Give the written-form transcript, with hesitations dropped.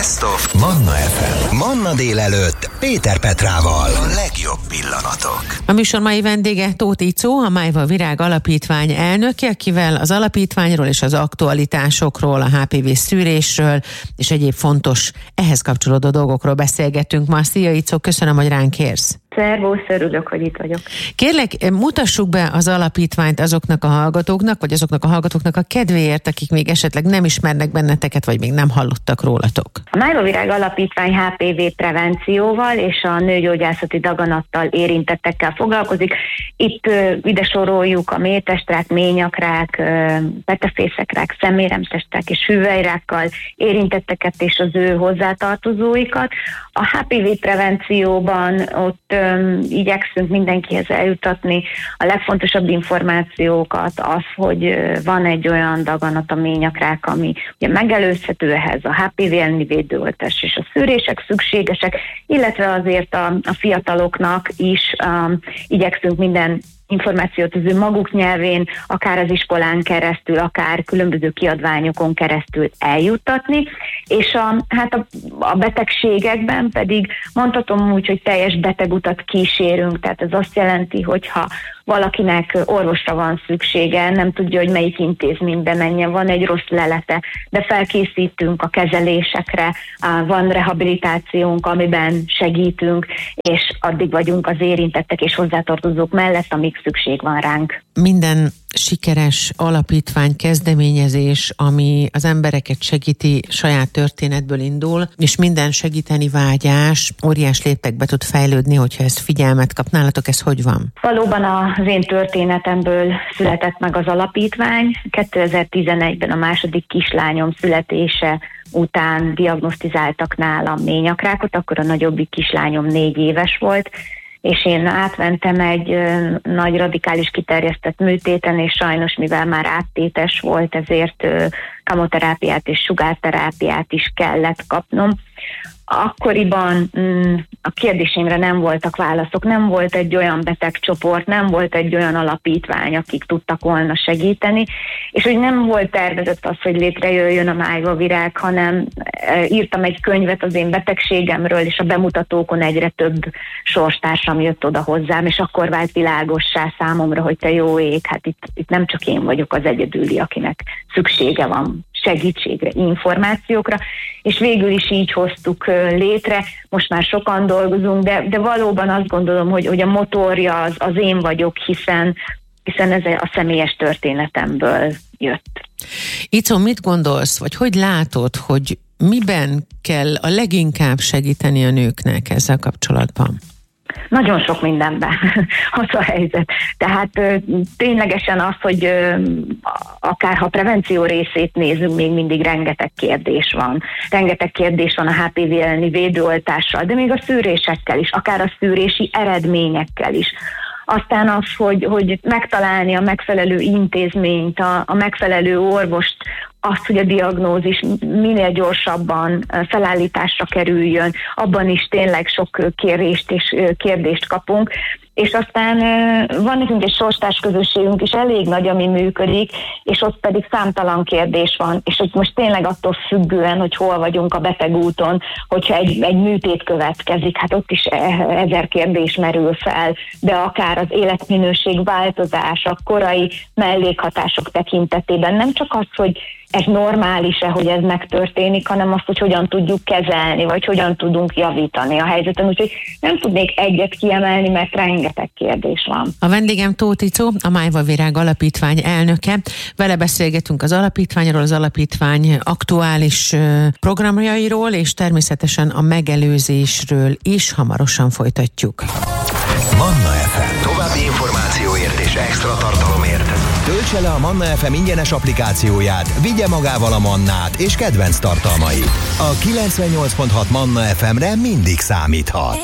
Best of Manna FM. Manna délelőtt Péter Petrával. A legjobb pillanatok. A műsor mai vendége Tóth Icó, a Májva Virág Alapítvány elnöke, akivel az alapítványról és az aktualitásokról, a HPV szűrésről és egyéb fontos ehhez kapcsolódó dolgokról beszélgetünk ma. Szia Icó, köszönöm, hogy ránk érsz. Szervusz, örülök, hogy itt vagyok. Kérlek, mutassuk be az alapítványt azoknak a hallgatóknak, vagy azoknak a hallgatóknak a kedvéért, akik még esetleg nem ismernek benneteket, vagy még nem hallottak rólatok. A Májva Virág Alapítvány HPV prevencióval és a nőgyógyászati daganattal érintettekkel foglalkozik. Itt ide soroljuk a méhtestrák, ményakrák, petefészekrák, szeméremtestek és hüvelyrákkal érintetteket és az ő hozzátartozóikat. A HPV prevencióban ott igyekszünk mindenkihez eljutatni a legfontosabb információkat, az, hogy van egy olyan daganat, a ményakrák, ami ugye megelőzhető, ehhez a HPV elleni védőoltás és a szűrések szükségesek, illetve azért a fiataloknak is igyekszünk minden információt az ő maguk nyelvén, akár az iskolán keresztül, akár különböző kiadványokon keresztül eljuttatni, és a betegségekben pedig mondhatom úgy, hogy teljes betegutat kísérünk, tehát ez azt jelenti, hogyha valakinek orvosra van szüksége, nem tudja, hogy melyik intézménybe menjen, van egy rossz lelete, de felkészítünk a kezelésekre, van rehabilitációnk, amiben segítünk, és addig vagyunk az érintettek és hozzátartozók mellett, amíg szükség van ránk. Minden sikeres alapítvány, kezdeményezés, ami az embereket segíti, saját történetből indul, és minden segíteni vágyás óriás léptekbe tud fejlődni, hogyha ez figyelmet kap. Nálatok ez hogy van? Valóban az én történetemből született meg az alapítvány. 2011-ben a második kislányom születése után diagnosztizáltak nálam ményakrákot, akkor a nagyobbik kislányom 4 éves volt, és én átmentem egy nagy radikális kiterjesztett műtéten, és sajnos, mivel már áttétes volt, ezért kemoterápiát és sugárterápiát is kellett kapnom. Akkoriban a kérdéseimre nem voltak válaszok, nem volt egy olyan betegcsoport, nem volt egy olyan alapítvány, akik tudtak volna segíteni, és hogy nem volt tervezett az, hogy létrejöjjön a Májva Virág, hanem írtam egy könyvet az én betegségemről, és a bemutatókon egyre több sorstársam jött oda hozzám, és akkor vált világossá számomra, hogy te jó ég, hát itt nem csak én vagyok az egyedüli, akinek szüksége van segítségre, információkra, és végül is így hoztuk létre. Most már sokan dolgozunk, de valóban azt gondolom, hogy a motorja az én vagyok, hiszen ez a személyes történetemből jött. Icó, mit gondolsz, vagy hogy látod, hogy miben kell a leginkább segíteni a nőknek ezzel kapcsolatban? Nagyon sok mindenben az a helyzet. Tehát ténylegesen az, hogy akár ha prevenció részét nézünk, még mindig rengeteg kérdés van. Rengeteg kérdés van a HPV elleni védőoltással, de még a szűrésekkel is, akár a szűrési eredményekkel is. Aztán az, hogy megtalálni a megfelelő intézményt, a megfelelő orvost, azt, hogy a diagnózis minél gyorsabban felállításra kerüljön, abban is tényleg sok kérdést kapunk. És aztán van nekünk egy sorstárs közösségünk is elég nagy, ami működik, és ott pedig számtalan kérdés van, és hogy most tényleg attól függően, hogy hol vagyunk a betegúton, hogyha egy műtét következik, hát ott is 1000 kérdés merül fel, de akár az életminőség változása, korai mellékhatások tekintetében nem csak az, hogy ez normális-e, hogy ez megtörténik, hanem azt, hogy hogyan tudjuk kezelni, vagy hogyan tudunk javítani a helyzeten. Úgyhogy nem tudnék egyet kiemelni, mert rengeteg kérdés van. A vendégem Tóth Icó, a Májva Virág Alapítvány elnöke. Vele beszélgetünk az alapítványról, az alapítvány aktuális programjairól, és természetesen a megelőzésről is hamarosan folytatjuk. Manna FM. További információért és extra tartalomért töltse le a Manna FM ingyenes applikációját, vigye magával a Mannát és kedvenc tartalmait. A 98.6 Manna FM-re mindig számíthat.